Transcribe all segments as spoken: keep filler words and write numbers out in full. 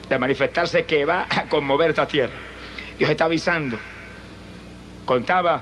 de manifestarse que va a conmover esta tierra. Dios está avisando. Contaba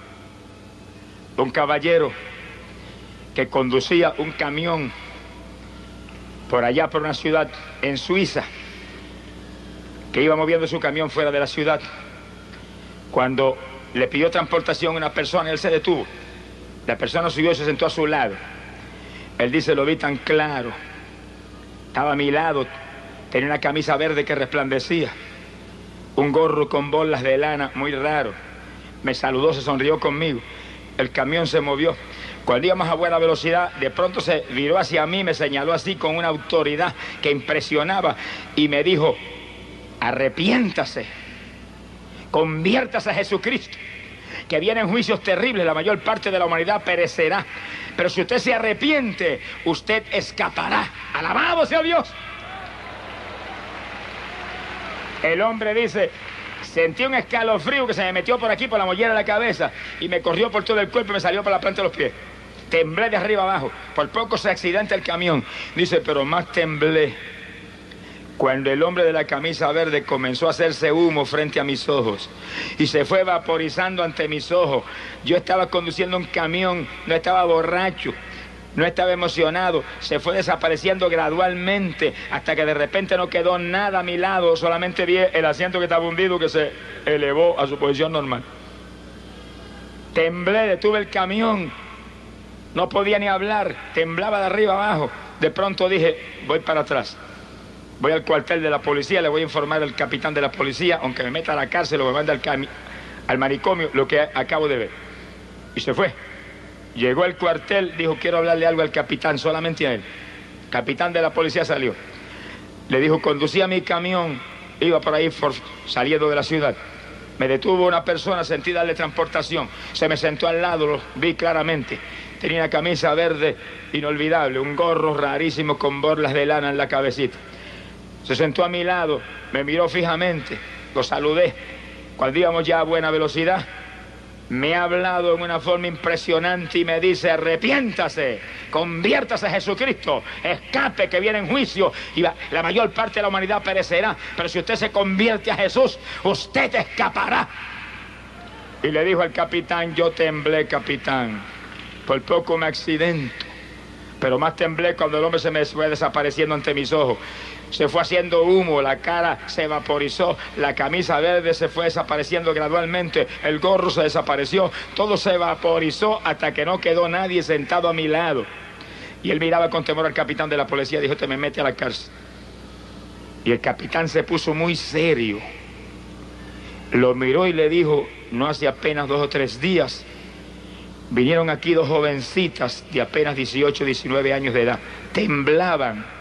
un caballero que conducía un camión por allá por una ciudad en Suiza, que iba moviendo su camión fuera de la ciudad. Cuando le pidió transportación a una persona, él se detuvo. La persona subió y se sentó a su lado. Él dice, lo vi tan claro. Estaba a mi lado, tenía una camisa verde que resplandecía, un gorro con bolas de lana muy raro. Me saludó, se sonrió conmigo. El camión se movió. Cuando íbamos a buena velocidad, de pronto se viró hacia mí, me señaló así con una autoridad que impresionaba y me dijo, arrepiéntase, conviértase a Jesucristo, que vienen juicios terribles, la mayor parte de la humanidad perecerá, pero si usted se arrepiente, usted escapará. ¡Alabado sea Dios! El hombre dice, sentí un escalofrío que se me metió por aquí, por la mollera de la cabeza, y me corrió por todo el cuerpo y me salió por la planta de los pies. Temblé de arriba abajo, por poco se accidenta el camión. Dice, pero más temblé cuando el hombre de la camisa verde comenzó a hacerse humo frente a mis ojos y se fue vaporizando ante mis ojos. Yo estaba conduciendo un camión, no estaba borracho, no estaba emocionado, se fue desapareciendo gradualmente hasta que de repente no quedó nada a mi lado, solamente vi el asiento que estaba hundido que se elevó a su posición normal. Temblé, detuve el camión, no podía ni hablar, temblaba de arriba abajo. De pronto dije, voy para atrás. Voy al cuartel de la policía, le voy a informar al capitán de la policía, aunque me meta a la cárcel o me mande al, al manicomio, lo que acabo de ver. Y se fue. Llegó al cuartel, dijo, quiero hablarle algo al capitán, solamente a él. Capitán de la policía salió. Le dijo, conducía mi camión, iba por ahí por, saliendo de la ciudad. Me detuvo una persona, sentí darle transportación. Se me sentó al lado, lo vi claramente. Tenía una camisa verde inolvidable, un gorro rarísimo con borlas de lana en la cabecita. Se sentó a mi lado, me miró fijamente, lo saludé. Cuando íbamos ya a buena velocidad, me ha hablado en una forma impresionante y me dice, arrepiéntase, conviértase a Jesucristo, escape que viene en juicio y la, la mayor parte de la humanidad perecerá, pero si usted se convierte a Jesús, usted escapará. Y le dijo al capitán, yo temblé, capitán, por poco me accidento, pero más temblé cuando el hombre se me fue desapareciendo ante mis ojos. Se fue haciendo humo, la cara se vaporizó, la camisa verde se fue desapareciendo gradualmente, el gorro se desapareció, todo se vaporizó hasta que no quedó nadie sentado a mi lado. Y él miraba con temor al capitán de la policía y dijo, te me mete a la cárcel. Y el capitán se puso muy serio, lo miró y le dijo, no hace apenas dos o tres días, vinieron aquí dos jovencitas de apenas dieciocho, diecinueve años de edad, temblaban.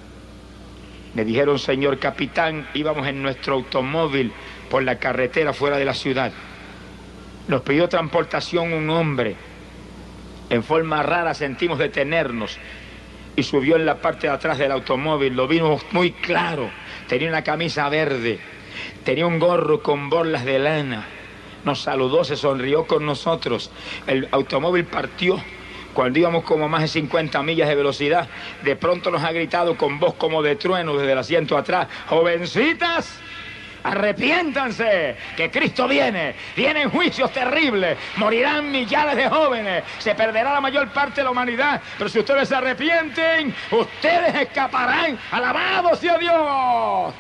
Me dijeron, señor capitán, íbamos en nuestro automóvil por la carretera fuera de la ciudad. Nos pidió transportación un hombre. En forma rara sentimos detenernos y subió en la parte de atrás del automóvil. Lo vimos muy claro. Tenía una camisa verde, tenía un gorro con borlas de lana. Nos saludó, se sonrió con nosotros. El automóvil partió. Cuando íbamos como más de cincuenta millas de velocidad, de pronto nos ha gritado con voz como de trueno desde el asiento atrás, jovencitas, arrepiéntanse, que Cristo viene, vienen juicios terribles, morirán millares de jóvenes, se perderá la mayor parte de la humanidad, pero si ustedes se arrepienten, ustedes escaparán, alabado sea Dios.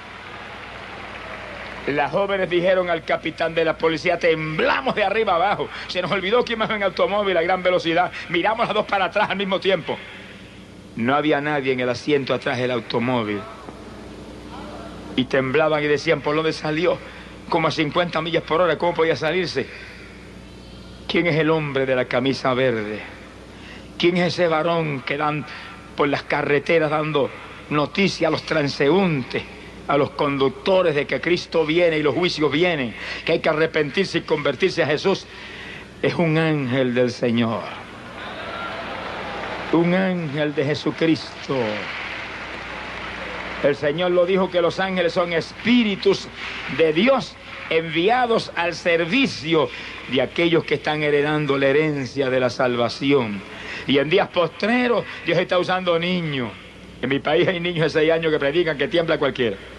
Las jóvenes dijeron al capitán de la policía, temblamos de arriba abajo. Se nos olvidó que íbamos en automóvil a gran velocidad. Miramos las dos para atrás al mismo tiempo. No había nadie en el asiento atrás del automóvil. Y temblaban y decían, ¿por dónde salió? Como a cincuenta millas por hora, ¿cómo podía salirse? ¿Quién es el hombre de la camisa verde? ¿Quién es ese varón que dan por las carreteras dando noticia a los transeúntes, a los conductores de que Cristo viene y los juicios vienen, que hay que arrepentirse y convertirse a Jesús? Es un ángel del Señor, un ángel de Jesucristo. El Señor lo dijo, que los ángeles son espíritus de Dios enviados al servicio de aquellos que están heredando la herencia de la salvación. Y en días postreros Dios está usando niños. En mi país hay niños de seis años que predican que tiembla cualquiera.